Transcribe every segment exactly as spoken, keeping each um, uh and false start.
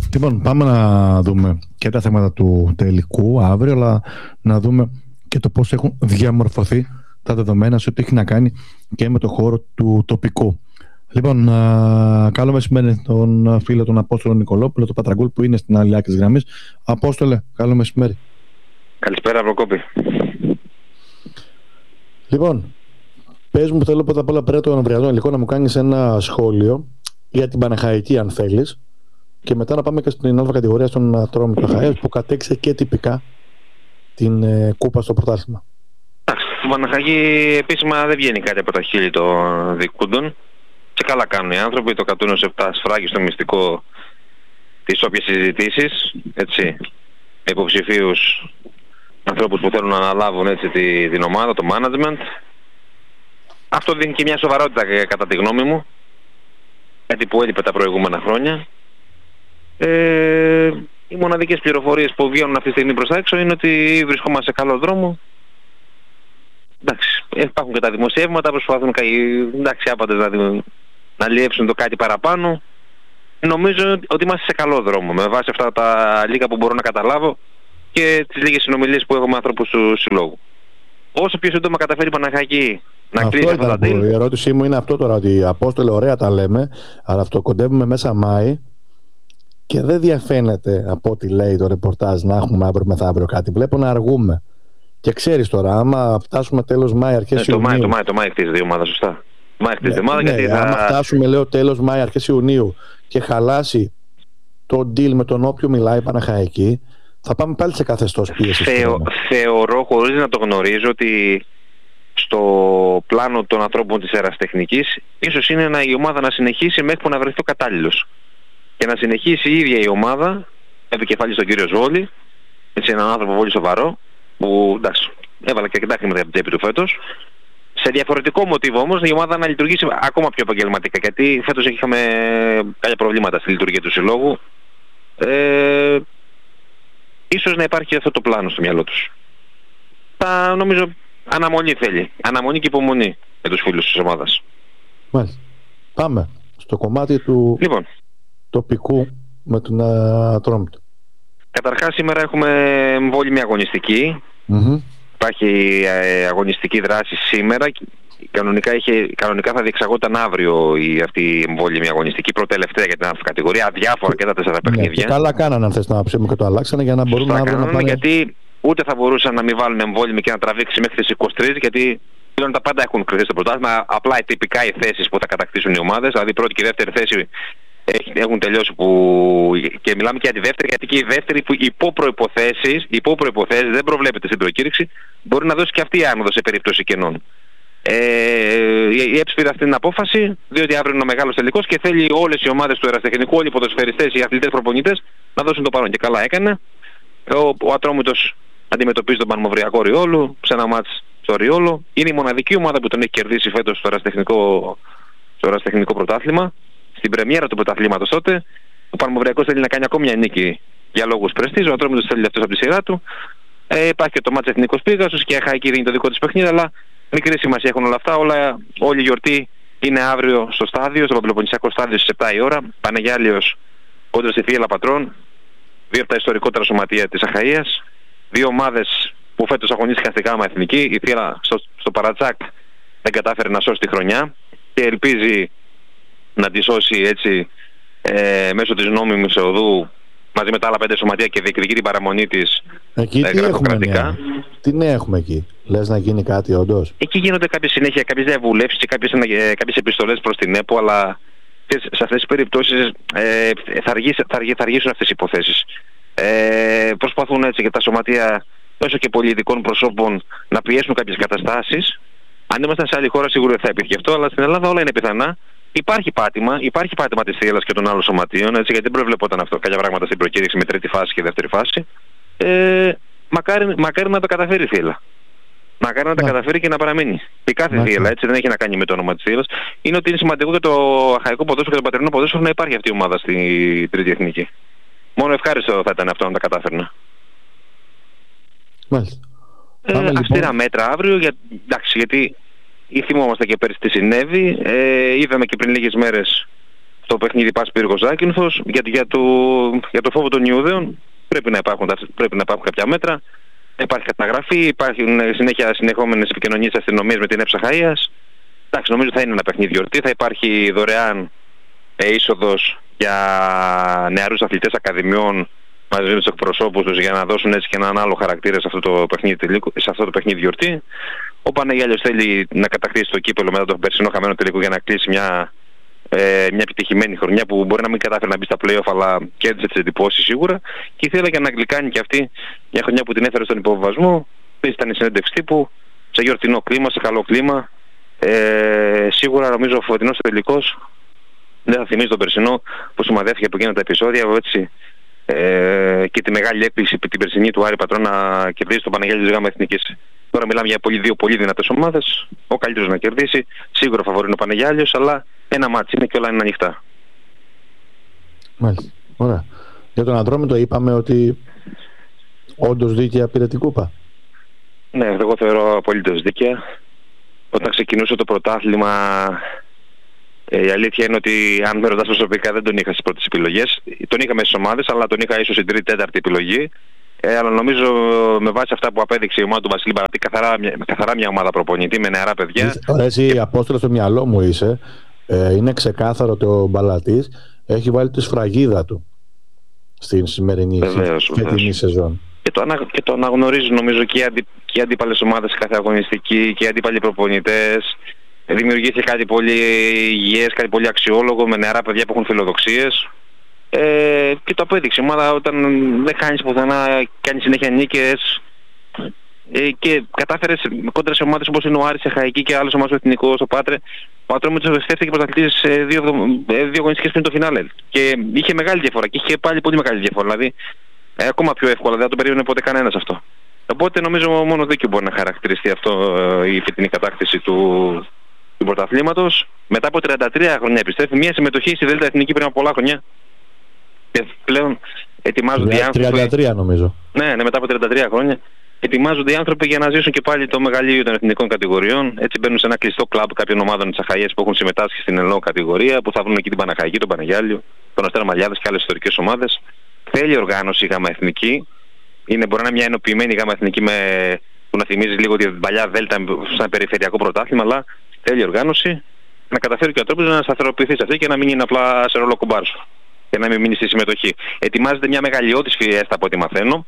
Λοιπόν, πάμε να δούμε και τα θέματα του τελικού αύριο, αλλά να δούμε και το πώς έχουν διαμορφωθεί τα δεδομένα σε ό,τι έχει να κάνει και με το χώρο του τοπικού. Λοιπόν, α, καλό μεσημέρι τον φίλο τον Απόστολο Νικολόπουλο, τον Πατραγκούλ, που είναι στην άλλη άκρη της γραμμής. Απόστολε, καλό μεσημέρι. Καλησπέρα, Προκόπη. Λοιπόν, πες μου, θέλω πρώτα απ' όλα πέρα τον αυριανό υλικό να μου κάνεις ένα σχόλιο για την Παναχαϊκή, αν θέλεις, και μετά να πάμε και στην άλλη κατηγορία στον Ατρόμητο Αχαέας, που κατέξε και τυπικά την ε, κούπα στο πρωτάθλημα. Στην Παναχαϊκή επίσημα δεν βγαίνει κάτι από τα χείλη των διοικούντων. Και καλά κάνουν οι άνθρωποι, το κατούνουν σε επτά σφράγγι στο μυστικό τις όποιες συζητήσεις, έτσι, υποψηφίους ανθρώπους που θέλουν να αναλάβουν, έτσι, τη, την ομάδα, το management. Αυτό δίνει και μια σοβαρότητα κατά τη γνώμη μου, κάτι που έλειπε τα προηγούμενα χρόνια. Ε, οι μοναδικές πληροφορίες που βγαίνουν αυτή τη στιγμή προς τα έξω είναι ότι βρισκόμαστε σε καλό δρόμο. Εντάξει, υπάρχουν και τα δημοσιεύματα, προσπαθούν, εντάξει, άπαντες να, να λιεύσουν το κάτι παραπάνω. Νομίζω ότι είμαστε σε καλό δρόμο με βάση αυτά τα λίγα που μπορώ να καταλάβω και τις λίγες συνομιλίες που έχω με άνθρωπους του συλλόγου. Όσο πιο σύντομα καταφέρει η Παναχαϊκή να αυτό κλείσει αυτά τα deal. Η ερώτησή μου είναι αυτό τώρα, ότι Απόστολε, ωραία τα λέμε, αλλά αυτό κοντεύουμε μέσα Μάη και δεν διαφαίνεται από ό,τι λέει το ρεπορτάζ να έχουμε αύριο μεθαύριο κάτι. Βλέπω να αργούμε. Και ξέρεις τώρα, άμα φτάσουμε τέλος Μάη, αρχές ε, Ιουνίου. Το Μάη, το Μάη, το Μάη χτίζει η ομάδα, σωστά. Μάη χτίζει η ομάδα, ναι, γιατί ναι, θα... άμα φτάσουμε, λέω, τέλος Μάη, αρχές Ιουνίου και χαλάσει το deal με τον όποιο μιλάει η Παναχαϊκή, θα πάμε πάλι σε καθεστώς πίεσης. Θεω, θεωρώ, χωρίς να το γνωρίζω, ότι στο πλάνο των ανθρώπων της αεραστεχνικής ίσως είναι να, η ομάδα να συνεχίσει μέχρι που να βρεθεί ο κατάλληλος. Και να συνεχίσει η ίδια η ομάδα, επικεφαλής τον κύριο Σβόλη, έτσι, έναν άνθρωπο πολύ σοβαρό, που εντάξει, έβαλε και αρκετά χρήματα από την τσέπη του φέτος. Σε διαφορετικό μοτίβο όμως η ομάδα να λειτουργήσει ακόμα πιο επαγγελματικά, γιατί φέτος είχαμε κάποια προβλήματα στη λειτουργία του συλλόγου. Ε, ίσως να υπάρχει αυτό το πλάνο στο μυαλό τους. Τα, νομίζω αναμονή θέλει. Αναμονή και υπομονή με τους φίλους της ομάδας. Μάλιστα. Πάμε στο κομμάτι του λοιπόν, τοπικού με τον Ατρόμητο. Καταρχάς σήμερα έχουμε εμβόλυμη αγωνιστική. Mm-hmm. Υπάρχει ε, αγωνιστική δράση σήμερα. Κανονικά, είχε, κανονικά θα διεξαγόταν αύριο η, αυτή η εμβόλυμη αγωνιστική, πρώτη τελευταία για την αυτή κατηγορία, αδιάφορα και τα τέσσερα παιχνίδια. Ναι, και καλά κάνανε, αν θες να ψήμε, και το αλλάξανε για να μπορούν να βρουν να πάνε. Γιατί ούτε θα μπορούσαν να μην βάλουν εμβόλυμη και να τραβήξει μέχρι τις είκοσι τρεις, γιατί πλέον τα πάντα έχουν κρυθεί στο πρωτάθλημα. Απλά τυπικά οι θέσεις που θα κατακτήσουν οι ομάδες, δηλαδή η πρώτη και η δεύτερη θέση έχουν τελειώσει, που... και μιλάμε και για τη δεύτερη, γιατί και η δεύτερη που υπό προϋποθέσεις, υπό προϋποθέσεις δεν προβλέπεται στην προκήρυξη, μπορεί να δώσει και αυτή η άνοδο σε περίπτωση κενών. Ε, η ΕΠΣ πήρε αυτή την απόφαση, διότι αύριο είναι ένα μεγάλος τελικός και θέλει όλες οι ομάδες του αεραστεχνικού, όλοι οι ποδοσφαιριστές, οι αθλητές, προπονητές να δώσουν το παρόν. Και καλά έκανε. Ο, ο Ατρόμητος αντιμετωπίζει τον Πανμοβριακό Ριόλου σε ένα μάτς στο Ριόλο. Είναι η μοναδική ομάδα που τον έχει κερδίσει φέτος στο αεραστεχνικό, στο αεραστεχνικό πρωτάθλημα. Στην πρεμιέρα του πρωταθλήματος τότε, ο Πανμοβριακός θέλει να κάνει ακόμη μια νίκη για λόγους πρεστίζ, ο Ατρόμητος θέλει αυτός από τη σειρά του. Ε, υπάρχει και το μάτς Εθνικός Πίγασος και η Αχαϊκή δίνει το δικό της παιχνίδι, αλλά μικρή σημασία έχουν όλα αυτά. Όλα, όλη η γιορτή είναι αύριο στο στάδιο, στο Παπελοποννησιακό στάδιο στις επτά η ώρα. Πανεγιάλιος κόντρα στη Θύελλα Πατρών, δύο από τα ιστορικότερα σωματεία της Αχαΐας. Δύο ομάδες που φέτος αγωνίστηκαν στη Γάμα Εθνική. Η Θύελλα στο, στο Παρατσάκ δεν κατάφερε να σώσει τη χρονιά και ελπίζει να τη σώσει, έτσι, ε, μέσω της νόμιμης οδού μαζί με τα άλλα πέντε σωματεία και διεκδικεί την παραμονή της εκεί. Ε, τι έχουμε νέα. Τι νέα έχουμε εκεί? Λες να γίνει κάτι όντως? Εκεί γίνονται κάποιες συνέχεια, κάποιες διαβουλεύσεις και κάποιες, ε, κάποιες επιστολές προς την ΕΠΟ, αλλά σε αυτές τις περιπτώσεις ε, θα, αργήσει, θα, αργεί, θα αργήσουν αυτές οι υποθέσεις. Ε, προσπαθούν, έτσι, και τα σωματεία όσο και πολιτικών προσώπων να πιέσουν κάποιες καταστάσεις. Αν ήμασταν σε άλλη χώρα σίγουρα θα υπήρχε αυτό, αλλά στην Ελλάδα όλα είναι πιθανά. Υπάρχει πάτημα, υπάρχει πάτημα της Θύελλας και των άλλων σωματείων, έτσι, γιατί δεν προβλεπόταν αυτό, κάποια πράγματα στην προκήρυξη με τρίτη φάση και δεύτερη φάση. Ε, μακάρι, μακάρι να το καταφέρει η Θύελλα. Μακάρι να τα καταφέρει και να παραμείνει. Και κάθε Θύελλα, έτσι, δεν έχει να κάνει με το όνομα της Θύελλας. Είναι ότι είναι σημαντικό για το αχαϊκό ποδόσφαιρο και το πατερινό ποδόσφαιρο να υπάρχει αυτή η ομάδα στη τρίτη εθνική. Μόνο ευχάριστο θα ήταν αυτό να τα κατάφερνα. Μάλιστα. Ε, αυστηρά λοιπόν μέτρα αύριο, για, εντάξει, γιατί ή θυμόμαστε και πέρυσι τι συνέβη. Ε, είδαμε και πριν λίγες μέρες το παιχνίδι Πας Πύργος Ζάκυνθος. Για, για, το, για το φόβο των Ιουδαίων πρέπει να υπάρχουν, πρέπει να υπάρχουν κάποια μέτρα. Υπάρχει καταγραφή, υπάρχουν συνέχεια συνεχόμενες επικοινωνίες αστυνομίας με την ΕΨΑ Χαΐας. Εντάξει, νομίζω θα είναι ένα παιχνίδι γιορτή, θα υπάρχει δωρεάν ε, είσοδος για νεαρούς αθλητές ακαδημιών μαζί με τους εκπροσώπους τους για να δώσουν έτσι και έναν άλλο χαρακτήρα σε αυτό το παιχνίδι, σε αυτό το παιχνίδι γιορτή. Ο Παναγιάλιος θέλει να κατακτήσει το κύπελλο μετά τον περσινό χαμένο τελικό για να κλείσει μια, ε, μια επιτυχημένη χρονιά που μπορεί να μην κατάφερε να μπει στα play-off, αλλά κέρδισε τις εντυπώσεις σίγουρα. Και ήθελε και να γλυκάνει και αυτή μια χρονιά που την έφερε στον υποβιβασμό. Ήταν η συνέντευξη τύπου, σε γιορτινό κλίμα, σε καλό κλίμα. Ε, σίγουρα νομίζω ο φωτεινός τελικός δεν θα θυμίζει τον περσινό που σημαδεύτηκε από εκείνα τα επεισόδια. Έτσι, ε, και τη μεγάλη έκπληξη την περσινή του Άρη Πατρών να κερδίσει τον Παναγιάλη της ΓΑΜΑ Εθνικής. Τώρα μιλάμε για πολύ, δύο πολύ δυνατές ομάδες. Ο καλύτερος να κερδίσει. Σίγουρα φαβορεί είναι ο Παναγιάλιος, αλλά ένα μάτσι είναι και όλα είναι ανοιχτά. Μάλιστα. Ωραία. Για τον Ατρόμητο είπαμε ότι όντως δίκαια πήρε την κούπα. Ναι, εγώ θεωρώ απολύτως δίκαια. Όταν ξεκινούσε το πρωτάθλημα, ε, η αλήθεια είναι ότι αν με ρωτάς προσωπικά δεν τον είχα στις πρώτες επιλογές. Τον είχα μέσα στις ομάδες, αλλά τον είχα ίσως στην τρίτη τέταρτη επιλογή. Ε, αλλά νομίζω με βάση αυτά που απέδειξε η ομάδα του Βασίλη Μπαρατή, καθαρά μια, καθαρά μια ομάδα προπονητή με νεαρά παιδιά. Ωραία, εσύ και... Απόστολος στο μυαλό μου είσαι. Ε, είναι ξεκάθαρο ότι ο Μπαλατής έχει βάλει τη σφραγίδα του στην σημερινή φετινή σεζόν. Και το, ανα, και το αναγνωρίζουν νομίζω και οι, αντι, και οι αντίπαλες ομάδες σε κάθε αγωνιστική και οι αντίπαλοι προπονητές. Δημιουργήθηκε κάτι πολύ υγιές, κάτι πολύ αξιόλογο με νεαρά παιδιά που έχουν φιλοδοξίες. Ε, και το απέδειξε η ομάδα όταν δεν χάνεις πουθενά, κάνει συνέχεια νίκες ε, και κατάφερε κόντρα σε ομάδες όπως είναι ο Άρης, Αχαϊκή και άλλες ομάδες του Εθνικού στο Πάτρε. Ο Ατρόμητος στέφθηκε πρωταθλητής σε δύο, δύο αγωνιστικές πριν το φινάλε και είχε μεγάλη διαφορά και είχε πάλι πολύ μεγάλη διαφορά, δηλαδή ε, ακόμα πιο εύκολα, δεν το περίμενε ποτέ κανένας αυτό. Οπότε νομίζω μόνο δίκιο μπορεί να χαρακτηριστεί αυτό ε, η φετινή κατάκτηση του, του πρωταθλήματος. Μετά από τριάντα τρία χρόνια επιστρέφει μια συμμετοχή στη Δέλτα Εθνική πριν από πολλά χρόνια. Και πλέον ετοιμάζονται οι άνθρωποι. τριάντα τρία νομίζω. Ναι, ναι, μετά από τριάντα τρία χρόνια. Ετοιμάζονται οι άνθρωποι για να ζήσουν και πάλι το μεγαλείο των εθνικών κατηγοριών. Έτσι μπαίνουν σε ένα κλειστό κλαμπ κάποιων ομάδων της Αχαΐας που έχουν συμμετάσχει στην ελληνική κατηγορία, που θα βρουν εκεί την Παναχαϊκή, τον Παναγιάλιο, τον Αστέρα Μαλιάδας και άλλες ιστορικές ομάδες. Θέλει οργάνωση η ΓΑΜΑ Εθνική. Είναι μπορεί να είναι μια ενοποιημένη ΓΑΜΑ Εθνική με... που να θυμίζει λίγο την παλιά Δέλτα σαν περιφερειακό πρωτάθλημα, αλλά θέλει οργάνωση να καταφέρει και ο τρόπος να σταθεροποιηθεί σε αυτή και να μην είναι απλά σε ρόλο κουμπάρσου και να μην μείνει στη συμμετοχή. Ετοιμάζεται μια μεγαλειώδης φιέστα από ό,τι μαθαίνω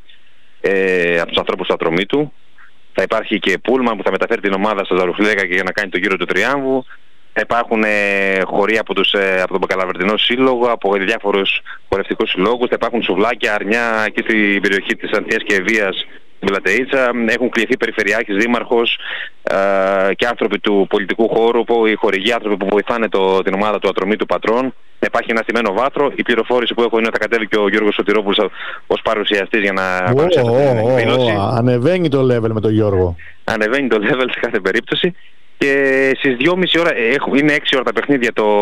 ε, από τους ανθρώπους του Ατρομήτου. Θα υπάρχει και πούλμαν που θα μεταφέρει την ομάδα στο Ζαρουχλέγα και για να κάνει το γύρο του Τριάμβου. Θα υπάρχουν ε, χωρία από, τους, ε, από τον Μπακαλαβερδινό Σύλλογο, από διάφορους χορευτικούς συλλόγους. Θα υπάρχουν σουβλάκια, αρνιά εκεί στην περιοχή της Ανθίας και Ευβίας, στην Πλατεΐτσα. Έχουν κληθεί περιφερειάρχης, δήμαρχος ε, και άνθρωποι του πολιτικού χώρου, που, οι χορηγοί άνθρωποι που βοηθάνε το, την ομάδα του Ατρομήτου Πατρών. Υπάρχει ένα στημένο βάθρο. Η πληροφόρηση που έχω είναι ότι θα κατέβει και ο Γιώργος Σωτηρόπουλος ως παρουσιαστής για να oh, παρουσιάσει oh, την εκδήλωση. Oh, oh, ανεβαίνει το level με τον Γιώργο. Ανεβαίνει το level σε κάθε περίπτωση. Και στις δυόμιση ώρα, είναι έξι ώρα τα παιχνίδια το,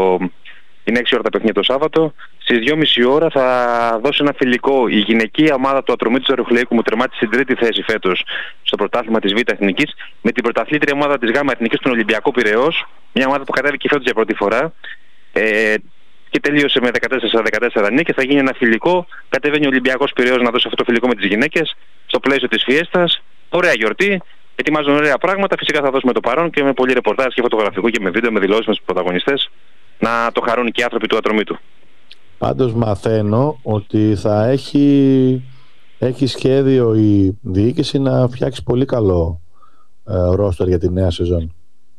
είναι έξι ώρα τα παιχνίδια το Σάββατο. Στις δυόμιση ώρα θα δώσει ένα φιλικό η γυναικεία ομάδα του Ατρομήτου Ζαρουχλέικου που τερμάτισε στην τρίτη θέση φέτος στο πρωτάθλημα της Β' Εθνικής με την πρωταθλήτρια ομάδα της Γ' Εθνικής στον Ολυμπιακό Πειραιώς. Μια ομάδα που κατέβηκε φέτος για πρώτη φορά. Ε, και τελείωσε με δεκατέσσερα δεκατέσσερα νίκες. Θα γίνει ένα φιλικό. Κατεβαίνει ο Ολυμπιακός Πειραιώς να δώσει αυτό το φιλικό με τις γυναίκες στο πλαίσιο της φιέστας. Ωραία γιορτή. Ετοιμάζουν ωραία πράγματα. Φυσικά θα δώσουμε το παρόν και με πολλή ρεπορτάζ και φωτογραφικό και με βίντεο, με δηλώσεις με τους πρωταγωνιστές να το χαρούν και οι άνθρωποι του Ατρομήτου. Πάντως μαθαίνω ότι θα έχει, έχει σχέδιο η διοίκηση να φτιάξει πολύ καλό ε, ρόστερ για τη νέα σεζόν.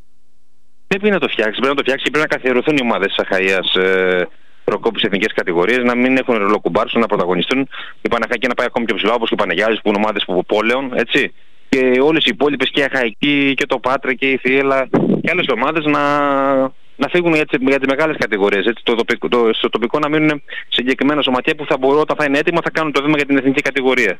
Πρέπει να το φτιάξει, πρέπει να το φτιάξει και πρέπει να καθιερωθούν οι ομάδες της Αχαΐας ε, προκόπου σε εθνικές κατηγορίες, να μην έχουν ρολοκουμπάρσου, να πρωταγωνιστούν. Η Παναχαϊκή να πάει ακόμη πιο ψηλά, όπως και ο Παναγιάλης που είναι ομάδες που πόλεων, έτσι. Και όλες οι υπόλοιπες και η Αχαϊκή και το Πάτρε και η Θιέλα και άλλες ομάδες να, να φύγουν για τις, για τις μεγάλες κατηγορίες. Έτσι, το τοπικό, το, στο τοπικό να μείνουν συγκεκριμένα σωματεία που θα μπορούν όταν θα είναι έτοιμα θα κάνουν το βήμα για την εθνική κατηγορία.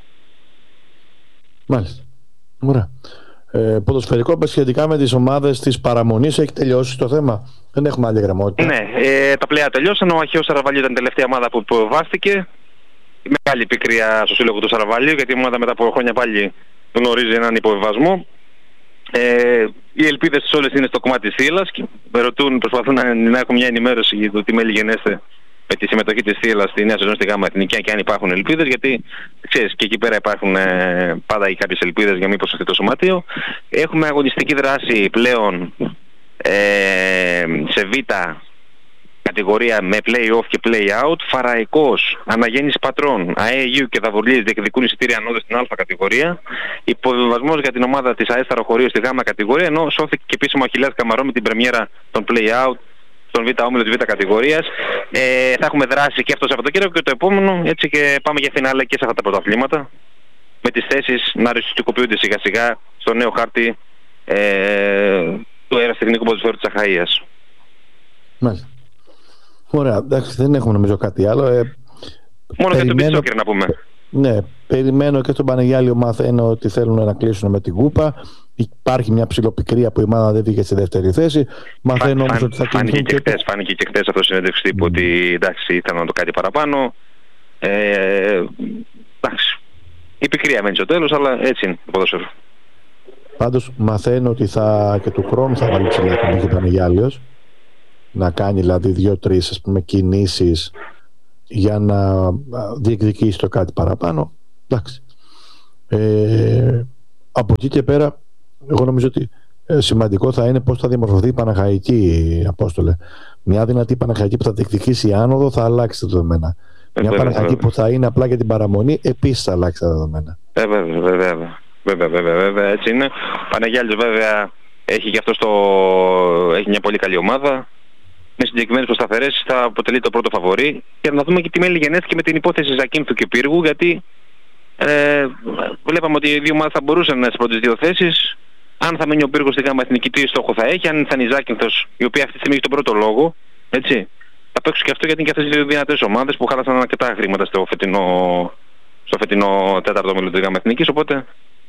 Μάλιστα. Ωραία. Ε, ποδοσφαιρικό σχετικά με τις ομάδες της παραμονής έχει τελειώσει το θέμα. Δεν έχουμε άλλη γραμμότητα. Ναι, ε, τα πλέα τελειώσαν. Ο Αχαίος Σαραβαλίου ήταν η τελευταία ομάδα που υποβάστηκε. Μεγάλη πικρία στο σύλλογο του Σαραβαλίου γιατί η ομάδα μετά από χρόνια πάλι γνωρίζει έναν υποβιβασμό. Ε, οι ελπίδες τους όλες είναι στο κομμάτι της θύελλας και με ρωτούν, προσπαθούν να, να έχουν μια ενημέρωση για το τι μέλη γενέστε με τη συμμετοχή της θύελλας στη νέα σεζόν στη ΓΑΜΑ Εθνική και αν υπάρχουν ελπίδες, γιατί ξέρεις και εκεί πέρα υπάρχουν ε, πάντα κάποιες ελπίδες για μήπως αυτή το σωματείο. Έχουμε αγωνιστική δράση πλέον ε, σε Β κατηγορία με play-off και play-out. Φαραϊκός, Αναγέννηση Πατρών, ΑΕΓΙΟΥ και Δαβολής διεκδικούν εισιτήρια ανώδες στην Α κατηγορία. Υποβιβασμός για την ομάδα της ΑΕΣ Σταροχωρίου στη Γ κατηγορία, ενώ σώθηκε και επίσημα ο Αχιλλέας Καμαρό με την πρεμιέρα των play-out στον Β όμιλο της Β κατηγορίας. Ε, θα έχουμε δράση και αυτό το Σαββατοκύριακο και το επόμενο, έτσι και πάμε για φινάλε και σε αυτά τα πρωταθλήματα. Με τις θέσεις να ριστικοποιούνται σιγά σιγά στο νέο χάρτη ε, του αεραστεχνικού ποδοσφαίρου της Αχαΐας. Μάλιστα. Ωραία, εντάξει, δεν έχουμε νομίζω κάτι άλλο. Ε, Μόνο για τον Μπιτσόκερ να πούμε. Ναι, περιμένω και στον Πανεγιάλιο μαθαίνω ότι θέλουν να κλείσουν με την Κούπα. Υπάρχει μια ψιλοπικρία που η ομάδα δεν βγήκε στη δεύτερη θέση. Μαθαίνω όμως ότι θα κινηθούν και χτες, φάνηκε και χτες αυτό συνέντευξη τύπου mm. ότι εντάξει ήθελαν να το κάτι παραπάνω. Ε, εντάξει, η πικρία μένει στο τέλος, αλλά έτσι είναι το ποδόσφαιρο. Πάντως μαθαίνω ότι θα, και του χρόνου θα βάλει ψηλά τον Μίχη Πανεγιάλιος. Να κάνει δηλαδή δύο-τρεις ας πούμε κινήσεις για να διεκδικήσει το κάτι παραπάνω. Εντάξει. Ε, από εκεί και πέρα εγώ νομίζω ότι ε, σημαντικό θα είναι πώς θα διαμορφωθεί η Παναχαϊκή, Απόστολε. Μια δυνατή Παναχαϊκή που θα διεκδικήσει άνοδο θα αλλάξει τα δεδομένα. Ε, Μια Παναχαϊκή που θα είναι απλά για την παραμονή επίσης θα αλλάξει τα δεδομένα. Ε, βέβαια, βέβαια, βέβαια, βέβαια, βέβαια, έτσι είναι. Παναγιάλης βέβαια έχει και αυτό στο... έχει μια πολύ καλή ομάδα. Με συγκεκριμένες προσταθερές θα αποτελεί το πρώτο φαβορί. Και να δούμε και τι μέλη γενέθηκε με την υπόθεση Ζακίνθου και Πύργου, γιατί ε, βλέπαμε ότι οι δύο ομάδες θα μπορούσαν να στις πρώτες δύο θέσεις. Αν θα μείνει ο Πύργος στη ΓΑΜΑ Εθνική, τι στόχο θα έχει. Αν θα είναι η Ζάκυνθος, η οποία αυτή τη στιγμή έχει τον πρώτο λόγο, έτσι. Θα παίξουν και αυτό γιατί είναι και αυτές οι δύο δυνατές ομάδες που χάλασαν αρκετά χρήματα στο φετινό, στο φετινό τέταρτο όμιλο της ΓΑΜΑ Εθνικής. Οπότε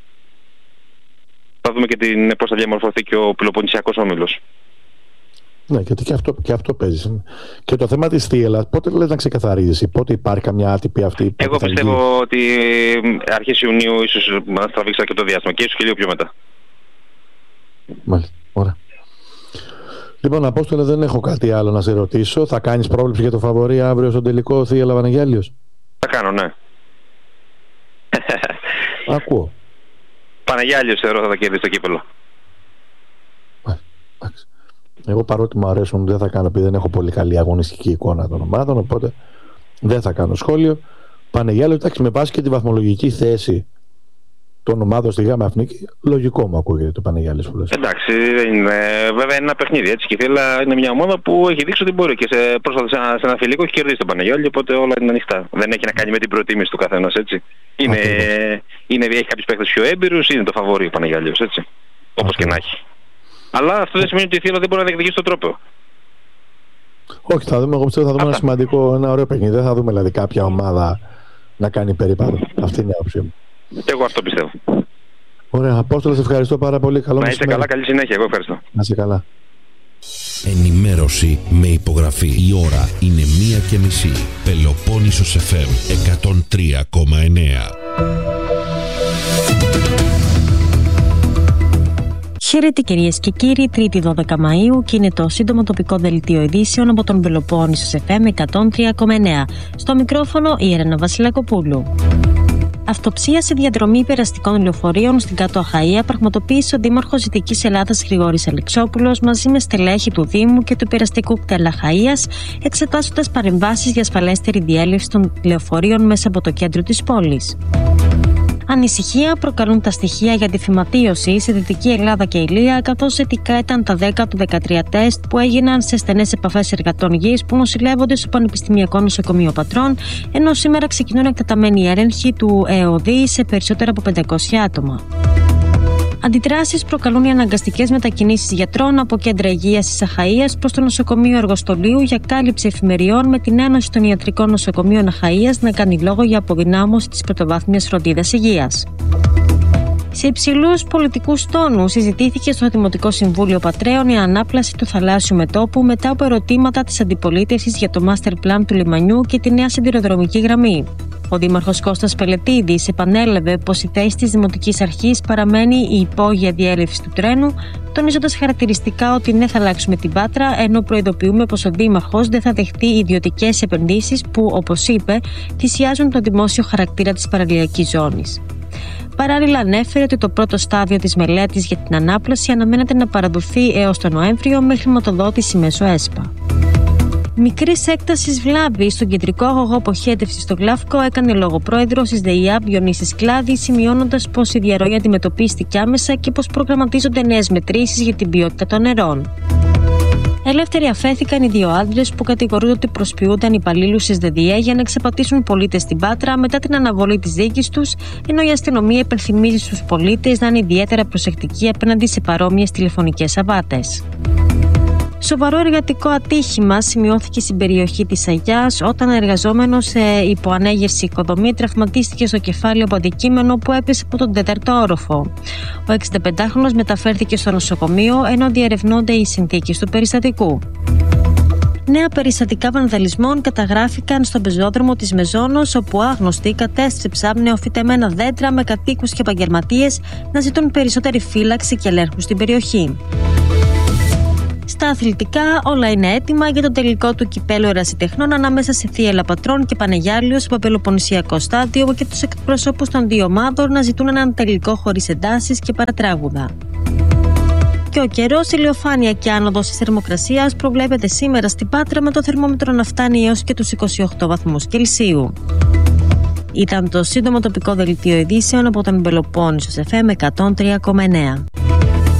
θα δούμε και την, πώς θα διαμορφωθεί και ο Πελοποννησιακός όμιλος. Ναι, γιατί και αυτό, και αυτό παίζει. Και το θέμα της θύελλας, πότε λες να ξεκαθαρίζεις, πότε υπάρχει καμιά άτυπη αυτή. Εγώ πιστεύω γίνει. Ότι αρχές Ιουνίου ίσως μας τραβήξει και το διάστημα και ίσως και λίγο πιο μετά. Μάλιστα, ωραία. Λοιπόν, Απόστολε, δεν έχω κάτι άλλο να σε ρωτήσω. Θα κάνεις πρόβλεψη για το φαβορί αύριο στον τελικό θύελλα Βανεγιάλιος? Θα κάνω, ναι. Ακούω. Παναγιάλιος θεωρώ θα τα κερδίσει το κύπελλο. Εντάξει. Εγώ παρότι μου αρέσουν δεν θα κάνω, επειδή δεν έχω πολύ καλή αγωνιστική εικόνα των ομάδων, οπότε δεν θα κάνω σχόλιο. Πανεγιάλιο, εντάξει, με βάση και τη βαθμολογική θέση των ομάδων στη ΓΑΜΑ Εθνική, λογικό μου ακούγεται το Πανεγιάλιο που λες. Εντάξει, είναι, βέβαια είναι ένα παιχνίδι έτσι, και η Θύελλα είναι μια ομάδα που έχει δείξει ότι μπορεί και σε, πρόσφατα σε ένα, σε ένα φιλικό έχει κερδίσει τον Πανεγιάλιο, οπότε όλα είναι ανοιχτά. Δεν έχει να κάνει με την προτίμηση του καθένας, έτσι. Είναι, είναι, έχει κάποιους παίκτες πιο έμπειρους, είναι το φαβορί ο Πανεγιάλιος, έτσι. Όπως και να έχει. Αλλά αυτό δεν σημαίνει ότι η Θύελλα δεν μπορεί να διεκδικήσει το τρόπο. Όχι, θα δούμε, εγώ πιστεύω θα δούμε ένα σημαντικό, ένα ωραίο παιχνίδι. Δεν θα δούμε δηλαδή κάποια ομάδα να κάνει περίπατο. Αυτή είναι η άποψή μου. Εγώ αυτό πιστεύω. Ωραία, Απόστολε, σε ευχαριστώ πάρα πολύ. Καλό να είστε καλά, καλή συνέχεια. Εγώ ευχαριστώ. Να είστε καλά. Ενημέρωση με υπογραφή. Η ώρα είναι μία και μισή. Πελοπόννησος εφ εμ εκατόν τρία κόμμα εννέα. Χαίρετε κυρίες και κύριοι, Τρίτη δώδεκα Μαΐου και είναι το σύντομο τοπικό δελτίο ειδήσεων από τον Πελοπόννησος εφ εμ εκατόν τρία κόμμα εννέα. Στο μικρόφωνο η Έλενα Βασιλακοπούλου. Αυτοψία σε διαδρομή περαστικών λεωφορείων στην Κάτω Αχαΐα πραγματοποίησε ο Δήμαρχος Δυτικής Ελλάδας Γρηγόρης Αλεξόπουλος μαζί με στελέχη του Δήμου και του Περαστικού κτέλ Αχαΐας, εξετάζοντας παρεμβάσεις για ασφαλέστερη διέλευση των λεωφορείων μέσα από το κέντρο της πόλης. Ανησυχία προκαλούν τα στοιχεία για τη φυματίωση σε Δυτική Ελλάδα και Ηλία, καθώς θετικά ήταν τα δέκα του δεκατρία τεστ που έγιναν σε στενές επαφές εργατών γης που νοσηλεύονται στο Πανεπιστημιακό Νοσοκομείο Πατρών, ενώ σήμερα ξεκινούν εκτεταμένοι έλεγχοι του ΕΟΔΗ σε περισσότερα από πεντακόσια άτομα. Αντιδράσεις προκαλούν οι αναγκαστικές μετακινήσεις γιατρών από κέντρα υγείας της Αχαΐας προς το νοσοκομείο Εργοστολίου για κάλυψη εφημεριών, με την Ένωση των Ιατρικών Νοσοκομείων Αχαΐας να κάνει λόγο για αποδυνάμωση της πρωτοβάθμιας φροντίδας υγείας. Σε υψηλούς πολιτικούς τόνους συζητήθηκε στο Δημοτικό Συμβούλιο Πατρέων η ανάπλαση του θαλάσσιου μετώπου μετά από ερωτήματα της αντιπολίτευσης για το master plan του λιμανιού και τη νέα σιδηροδρομική γραμμή. Ο Δήμαρχος Κώστας Πελετίδης επανέλαβε πως η θέση της Δημοτικής Αρχής παραμένει η υπόγεια διέλευση του τρένου, τονίζοντας χαρακτηριστικά ότι δεν θα αλλάξουμε την Πάτρα, ενώ προειδοποιούμε πως ο Δήμαρχος δεν θα δεχτεί ιδιωτικές επενδύσεις που, όπως είπε, θυσιάζουν τον δημόσιο χαρακτήρα της παραλιακής ζώνης. Παράλληλα, ανέφερε ότι το πρώτο στάδιο της μελέτης για την ανάπλαση αναμένεται να παραδοθεί έως τον Νοέμβριο με χρηματοδότηση μέσω ΕΣΠΑ. Μικρής έκτασης βλάβη στον κεντρικό αγωγό αποχέτευσης στο Γλαύκο έκανε λόγο πρόεδρος της ΔΕΙΑΠ Διονύσης Κλάδη, σημειώνοντας πως η διαρροή αντιμετωπίστηκε άμεσα και πως προγραμματίζονται νέες μετρήσεις για την ποιότητα των νερών. Ελεύθεροι αφέθηκαν οι δύο άντρες που κατηγορούνται ότι προσποιούνταν υπαλλήλους της ΔΔΕ για να εξαπατήσουν πολίτες στην Πάτρα μετά την αναβολή της δίκης τους, ενώ η αστυνομία υπενθυμίζει στους πολίτες να είναι ιδιαίτερα προσεκτικοί απέναντι σε παρόμοιες τηλεφωνικές απάτες. Σοβαρό εργατικό ατύχημα σημειώθηκε στην περιοχή της Αγιάς όταν ο εργαζόμενος σε υποανέγερση οικοδομή τραυματίστηκε στο κεφάλι από αντικείμενο που έπεσε από τον τέταρτο όροφο. Ο εξηνταπεντάχρονος μεταφέρθηκε στο νοσοκομείο ενώ διερευνώνται οι συνθήκες του περιστατικού. Νέα περιστατικά βανδαλισμών καταγράφηκαν στον πεζόδρομο της Μεζόνος, όπου άγνωστοι κατέστρεψαν νεοφυτεμένα δέντρα με κατοίκους και επαγγελματίες να ζητούν περισσότερη φύλαξη και ελέγχου στην περιοχή. Στα αθλητικά, όλα είναι έτοιμα για το τελικό του κυπέλλου ερασιτεχνών ανάμεσα σε Θίελα Πατρών και Πανεγιάλιο στο Παπελοποννησιακό στάδιο και τους εκπροσώπους των δύο ομάδων να ζητούν έναν τελικό χωρίς εντάσεις και παρατράγουδα. Και ο καιρός, ηλιοφάνεια και άνοδος της θερμοκρασίας προβλέπεται σήμερα στην Πάτρα με το θερμόμετρο να φτάνει έως και τους είκοσι οκτώ βαθμούς Κελσίου. Ήταν το σύντομο τοπικό δελτίο ειδήσεων από τον Πελοπόννησος εφ εμ εκατόν τρία κόμμα εννέα.